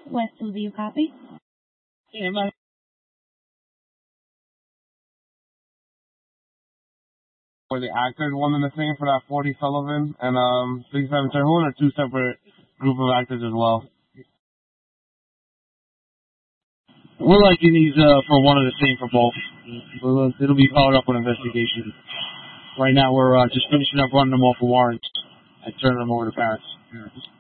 Westwood, do you copy? Yeah, man. Were the actors one and the same for that 40 Sullivan and 37 Terhune, or two separate group of actors as well? We're liking these for one and the same for both. It'll be followed up with investigation. Right now we're just finishing up running them off of warrants and turning them over to parents.